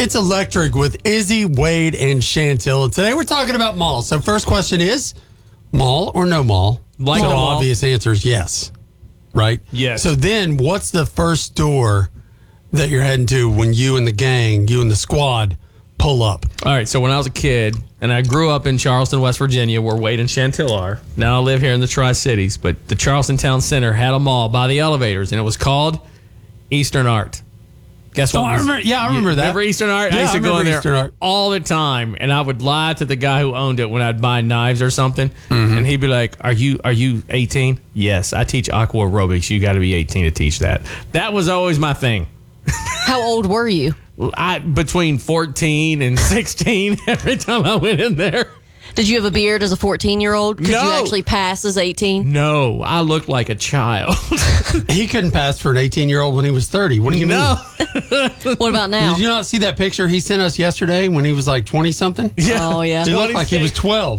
It's Electric with Izzy, Wade, and Chantel. And today we're talking about malls. So first question is, mall or no mall? Like so a mall. obvious answer is yes. Right? Yes. So then what's the first store that you're heading to when you and the gang, you and the squad, pull up? All right, so when I was a kid, and I grew up in Charleston, West Virginia, where Wade and Chantel are. Now I live here in the Tri-Cities, but the Charleston Town Center had a mall by the elevators, and it was called Eastern Art. Guess what? I remember that. Remember Eastern Art? Yeah, I used to I go in remember Eastern there Art. all the time, and I would lie to the guy who owned it when I'd buy knives or something, and he'd be like, "Are you 18?" Yes, I teach aqua aerobics. You got to be 18 to teach that. That was always my thing. How old were you? Between 14 and 16 every time I went in there. Did you have a beard as a 14-year-old? Could No. you actually pass as 18? No, I looked like a child. He couldn't pass for an 18-year-old when he was 30. What do you mean? What about now? Did you not see that picture he sent us yesterday when he was like 20-something? Oh, yeah. He looked like he was 12.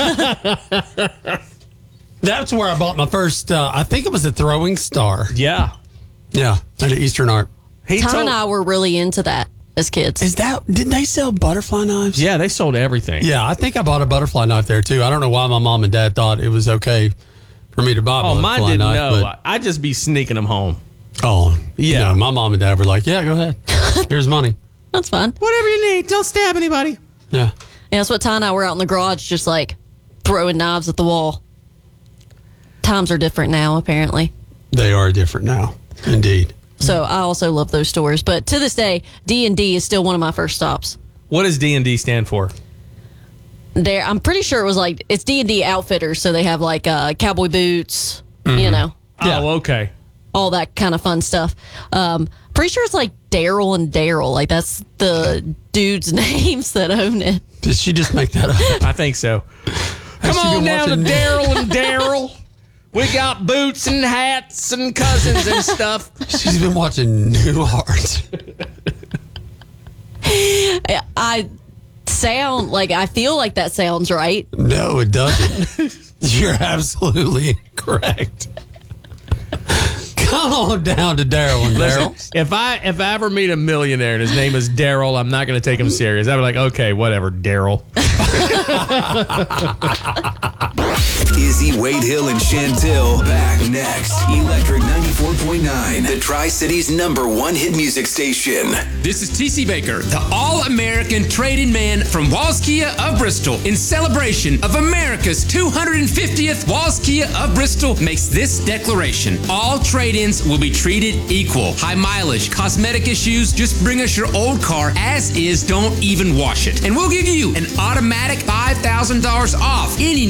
That's where I bought my first, I think it was a throwing star. Yeah. Yeah, at Eastern Art. Tom and I were really into that as kids. Did they sell butterfly knives? Yeah, they sold everything. Yeah, I think I bought a butterfly knife there too. I don't know why my mom and dad thought it was okay for me to buy a Oh, butterfly mine didn't knife. know. I'd just be sneaking them home. Yeah, my mom and dad were like, yeah, go ahead. Here's money. That's fun. Whatever you need. Don't stab anybody. Yeah. Yeah, that's what Ty and I were out in the garage just like throwing knives at the wall. Times are different now, apparently. They are different now. Indeed. So I also love those stores. But to this day, D&D is still one of my first stops. What does D&D stand for? There, I'm pretty sure it was like, it's D&D Outfitters. So they have like cowboy boots, you know, Yeah. Oh, okay. all that kind of fun stuff. Pretty sure it's like Daryl and Daryl. Like that's the dudes' names that own it. Did she just make that up? I think so. Come she on been down to watching- Daryl and Daryl. We got boots and hats and cousins and stuff. She's been watching Newhart. I sound like, I feel like that sounds right. No, it doesn't. You're absolutely incorrect. Come on down to Daryl and Daryl. If I ever meet a millionaire and his name is Daryl, I'm not going to take him serious. I'd be like, okay, whatever, Daryl. Izzy, Wade Hill, and Chantel back next. Electric 94.9, the Tri-Cities #1 hit music station. This is TC Baker, the all-American trading man from Walls Kia of Bristol. In celebration of America's 250th, Walls Kia of Bristol makes this declaration. All trade-ins will be treated equal. High mileage, cosmetic issues, just bring us your old car as is, don't even wash it. And we'll give you an automatic $5,000 off any